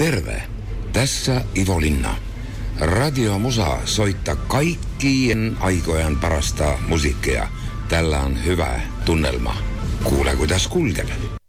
Terve! Tässä Ivo Linna. Radio Musa soittaa kaikkien aikojen parasta musiikkia. Tällä on hyvä tunnelma. Kuule, kuidas kulkeb.